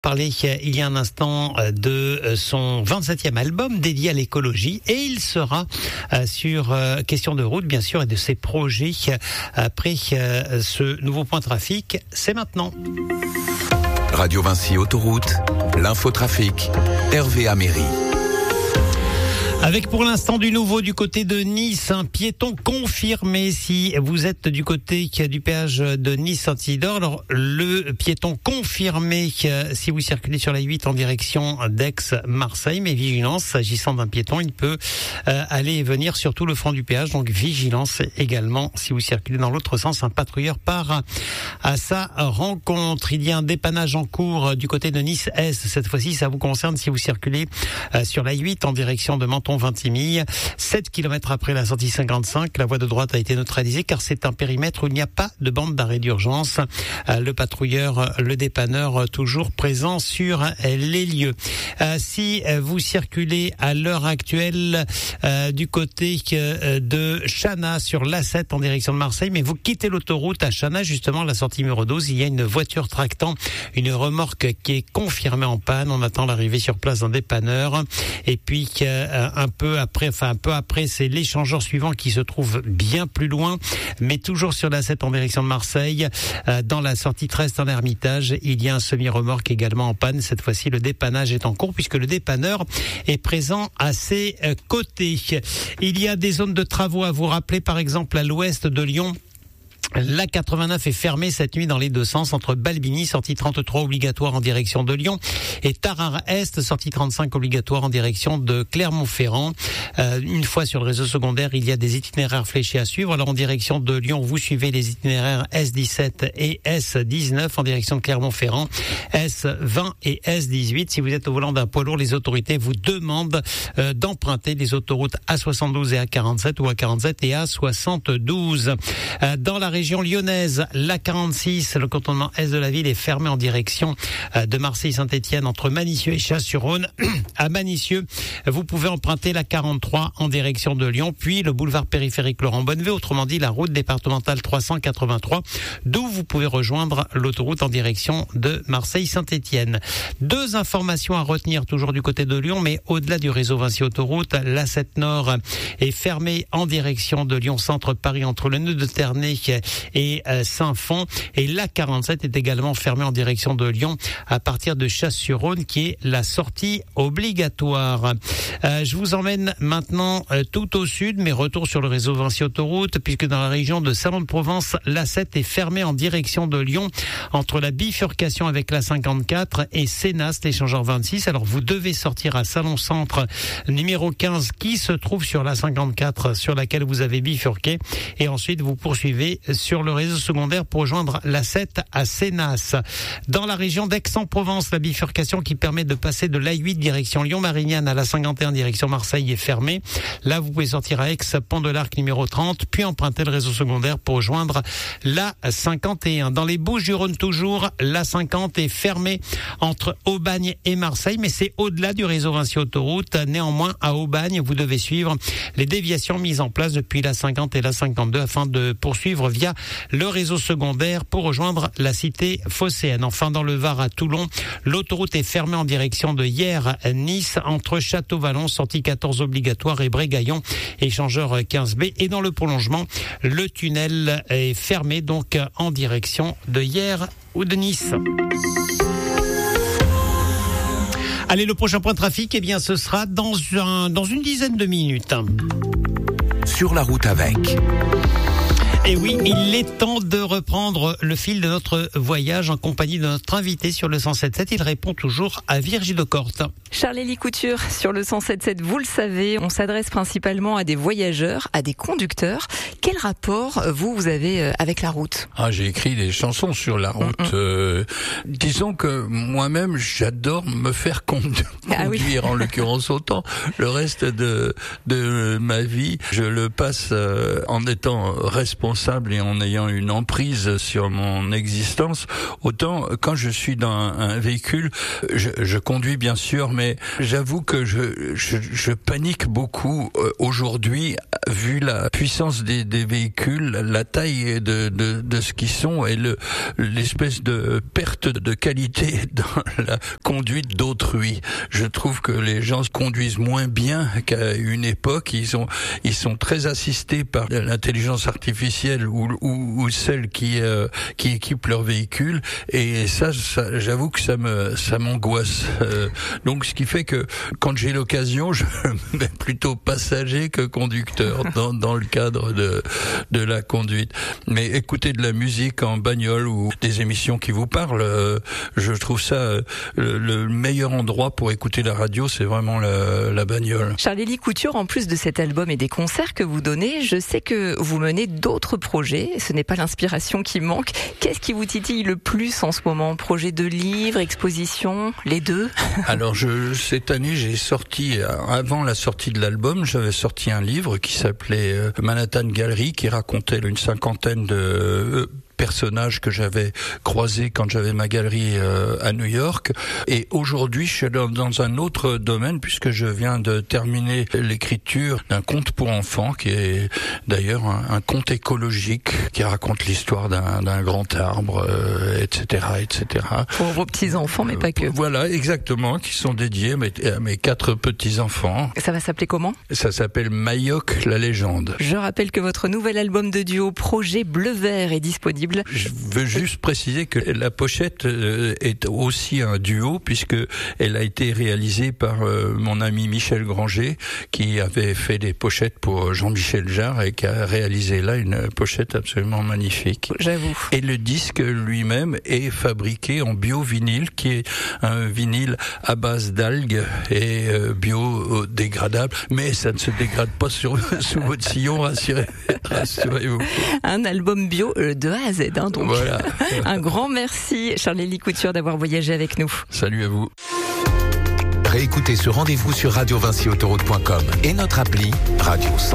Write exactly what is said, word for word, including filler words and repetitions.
Parler il y a un instant de son vingt-septième album dédié à l'écologie et il sera sur question de route bien sûr et de ses projets après ce nouveau point trafic. C'est maintenant. Radio Vinci Autoroute, l'infotrafic, Hervé Améry. Avec pour l'instant du nouveau du côté de Nice, un piéton confirmé si vous êtes du côté du péage de Nice-Saint-Isidore. Alors le piéton confirmé si vous circulez sur la huit en direction d'Aix-Marseille, mais vigilance, s'agissant d'un piéton, il peut euh, aller et venir sur tout le front du péage, donc vigilance également si vous circulez dans l'autre sens, un patrouilleur part à sa rencontre. Il y a un dépannage en cours du côté de Nice-Est, cette fois-ci ça vous concerne si vous circulez euh, sur la huit en direction de Menton Vintimille, sept kilomètres après la sortie cinquante-cinq, la voie de droite a été neutralisée car c'est un périmètre où il n'y a pas de bande d'arrêt d'urgence. Le patrouilleur, le dépanneur, toujours présent sur les lieux. Si vous circulez à l'heure actuelle du côté de Chana sur l'A sept en direction de Marseille, mais vous quittez l'autoroute à Chana, justement la sortie numéro douze, il y a une voiture tractant une remorque qui est confirmée en panne. On attend l'arrivée sur place d'un dépanneur et puis un peu après, enfin un peu après, c'est l'échangeur suivant qui se trouve bien plus loin, mais toujours sur la sept en direction de Marseille. Euh, dans la sortie treize en Ermitage, il y a un semi-remorque également en panne. Cette fois-ci, le dépannage est en cours puisque le dépanneur est présent à ses euh, côtés. Il y a des zones de travaux à vous rappeler, par exemple à l'ouest de Lyon. La quatre-vingt-neuf est fermée cette nuit dans les deux sens entre Balbigny, sortie trente-trois obligatoire en direction de Lyon, et Tarare-Est, sortie trente-cinq obligatoire en direction de Clermont-Ferrand. Euh, une fois sur le réseau secondaire, il y a des itinéraires fléchés à suivre. Alors en direction de Lyon, vous suivez les itinéraires S dix-sept et S dix-neuf. En direction de Clermont-Ferrand, S vingt et S dix-huit. Si vous êtes au volant d'un poids lourd, les autorités vous demandent euh, d'emprunter les autoroutes A soixante-douze et A quarante-sept ou A quarante-sept et A soixante-douze. Euh, dans la région Région lyonnaise, l'A quarante-six, le contournement est de la ville est fermé en direction de Marseille-Saint-Étienne entre Manicieux et Chasse-sur-Rhône. À Manicieux, vous pouvez emprunter la quarante-trois en direction de Lyon, puis le boulevard périphérique Laurent Bonnevay, autrement dit la route départementale trois cent quatre-vingt-trois, d'où vous pouvez rejoindre l'autoroute en direction de Marseille-Saint-Étienne. Deux informations à retenir toujours du côté de Lyon, mais au-delà du réseau Vinci Autoroute, l'A sept Nord est fermée en direction de Lyon Centre Paris entre le nœud de Ternay et euh, Saint-Fond, et l'A quarante-sept est également fermée en direction de Lyon à partir de Chasse-sur-Rhône qui est la sortie obligatoire. Euh, je vous emmène maintenant euh, tout au sud, mais retour sur le réseau Vinci Autoroute, puisque dans la région de Salon-de-Provence, l'A sept est fermée en direction de Lyon entre la bifurcation avec la cinquante-quatre et Sénas, l'échangeur vingt-six. Alors vous devez sortir à Salon-Centre numéro quinze qui se trouve sur la cinquante-quatre sur laquelle vous avez bifurqué, et ensuite vous poursuivez sur le réseau secondaire pour rejoindre l'A sept à Sénas. Dans la région d'Aix-en-Provence, la bifurcation qui permet de passer de l'A huit direction Lyon-Marignane à la cinquante et un direction Marseille est fermée. Là, vous pouvez sortir à Aix, Pont de l'Arc numéro trente, puis emprunter le réseau secondaire pour rejoindre l'A cinquante et un. Dans les Bouches-du-Rhône toujours, l'A cinquante est fermée entre Aubagne et Marseille, mais c'est au-delà du réseau Vinci Autoroute. Néanmoins, à Aubagne, vous devez suivre les déviations mises en place depuis l'A cinquante et l'A cinquante-deux afin de poursuivre via le réseau secondaire pour rejoindre la cité phocéenne. Enfin, dans le Var à Toulon, l'autoroute est fermée en direction de Hyères Nice entre Château-Vallon, sortie quatorze obligatoire, et Brégaillon, échangeur quinze B. Et dans le prolongement, le tunnel est fermé donc en direction de Hyères ou de Nice. Allez, le prochain point de trafic, eh bien, ce sera dans un, dans une dizaine de minutes. Sur la route avec. Et oui, il est temps de reprendre le fil de notre voyage en compagnie de notre invité sur le cent sept sept. Il répond toujours à Virginie Decorte. Charles-Élie Couture, sur le cent sept sept, vous le savez, on s'adresse principalement à des voyageurs, à des conducteurs. Quel rapport, vous, vous avez avec la route ? Ah, j'ai écrit des chansons sur la route. Mm-hmm. Euh, disons que moi-même, j'adore me faire conduire, ah oui. en l'occurrence autant. Le reste de, de ma vie, je le passe euh, en étant responsable et en ayant une emprise sur mon existence. Autant, quand je suis dans un, un véhicule, je, je conduis bien sûr, mais mais j'avoue que je, je, je panique beaucoup euh, aujourd'hui, vu la puissance des, des véhicules, la taille de, de, de ce qu'ils sont et le, l'espèce de perte de qualité dans la conduite d'autrui. Je trouve que les gens conduisent moins bien qu'à une époque. Ils sont, ils sont très assistés par l'intelligence artificielle ou, ou, ou celle qui, euh, qui équipe leur véhicule. Et ça, ça j'avoue que ça me, ça m'angoisse. Euh, donc, ce qui fait que quand j'ai l'occasion, je me mets plutôt passager que conducteur dans, dans le cadre de, de la conduite. Mais écouter de la musique en bagnole ou des émissions qui vous parlent, euh, je trouve ça euh, le, le meilleur endroit pour écouter la radio, c'est vraiment la, la bagnole. Charles-Élie Couture, en plus de cet album et des concerts que vous donnez, je sais que vous menez d'autres projets. Ce n'est pas l'inspiration qui manque. Qu'est-ce qui vous titille le plus en ce moment? Projet de livre, exposition, les deux? Alors, je, cette année, j'ai sorti, avant la sortie de l'album, j'avais sorti un livre qui s'appelait Manhattan Gallery, qui racontait une cinquantaine de personnages que j'avais croisés quand j'avais ma galerie euh, à New York. Et aujourd'hui, je suis dans, dans un autre domaine, puisque je viens de terminer l'écriture d'un conte pour enfants, qui est d'ailleurs un, un conte écologique, qui raconte l'histoire d'un, d'un grand arbre, euh, et cetera, et cetera. Pour vos petits-enfants, mais pas que. Voilà, exactement, qui sont dédiés à mes, à mes quatre petits-enfants. Ça va s'appeler comment? Ça s'appelle Mayok, la légende. Je rappelle que votre nouvel album de duo, Projet Bleu-Vert, est disponible. Je veux juste préciser que la pochette est aussi un duo, puisque elle a été réalisée par mon ami Michel Granger, qui avait fait des pochettes pour Jean-Michel Jarre et qui a réalisé là une pochette absolument magnifique. J'avoue. Et le disque lui-même est fabriqué en bio-vinyle, qui est un vinyle à base d'algues et biodégradable, mais ça ne se dégrade pas sur, sous votre sillon, rassurez, rassurez-vous. Un album bio de A à Z. Hein, donc. Voilà. Un grand merci, Charles-Élie Couture, d'avoir voyagé avec nous. Salut à vous. Réécoutez ce rendez-vous sur radio vinci autoroute point com et notre appli Radio